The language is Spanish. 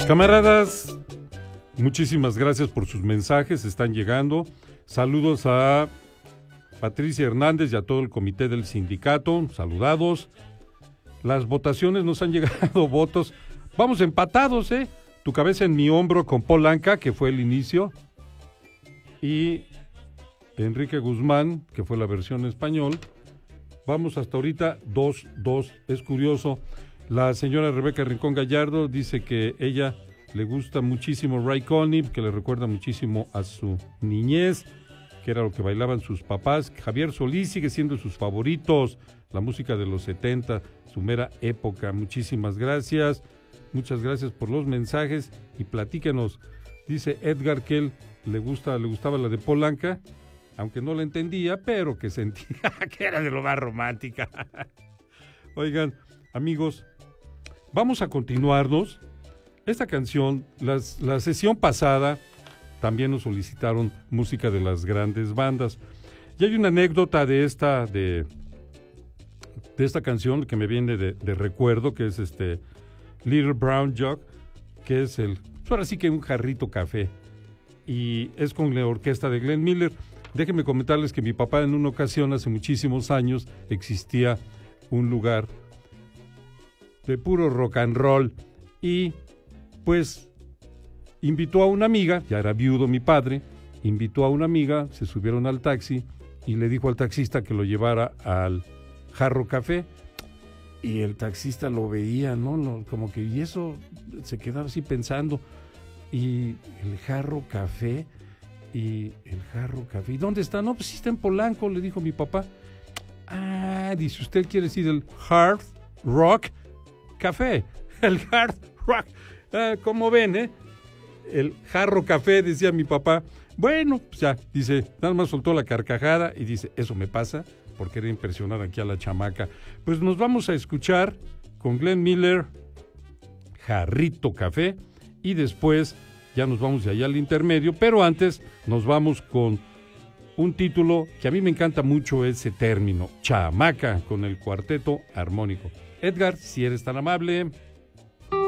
Camaradas, muchísimas gracias por sus mensajes, están llegando. Saludos a Patricia Hernández y a todo el comité del sindicato, saludados. Las votaciones nos han llegado votos. Vamos empatados, ¿eh? Tu cabeza en mi hombro con Polanca, que fue el inicio. Y Enrique Guzmán, que fue la versión en español. Vamos hasta ahorita 2-2. Es curioso. La señora Rebeca Rincón Gallardo dice que ella le gusta muchísimo Ray Conniff, que le recuerda muchísimo a su niñez, que era lo que bailaban sus papás. Javier Solís sigue siendo sus favoritos, la música de los 70, su mera época. Muchísimas gracias, muchas gracias por los mensajes y platíquenos. Dice Edgar que él le gustaba la de Polanca, aunque no la entendía, pero que sentía que era de lo más romántica. Oigan, amigos, vamos a continuarnos. Esta canción, la sesión pasada, también nos solicitaron música de las grandes bandas. Y hay una anécdota de esta canción que me viene de recuerdo, que es Little Brown Jug, que es ahora sí que un jarrito café. Y es con la orquesta de Glenn Miller. Déjenme comentarles que mi papá en una ocasión, hace muchísimos años, existía un lugar de puro rock and roll y pues invitó a una amiga, ya era viudo mi padre, invitó a una amiga, se subieron al taxi y le dijo al taxista que lo llevara al Jarro Café y el taxista lo veía, ¿no? Como que, y eso se quedaba así pensando, y el Jarro Café, ¿y dónde está? No, pues sí está en Polanco, le dijo mi papá. Ah, dice, ¿usted quiere decir el Hard Rock Café? El Hard Rock. ¿Cómo ven, El Jarro Café, decía mi papá. Bueno, pues ya, dice, nada más soltó la carcajada y dice, eso me pasa por querer impresionar aquí a la chamaca. Pues nos vamos a escuchar con Glenn Miller, Jarrito Café, y después ya nos vamos de allá al intermedio, pero antes nos vamos con un título que a mí me encanta mucho ese término, chamaca, con el cuarteto armónico. Edgar, si eres tan amable.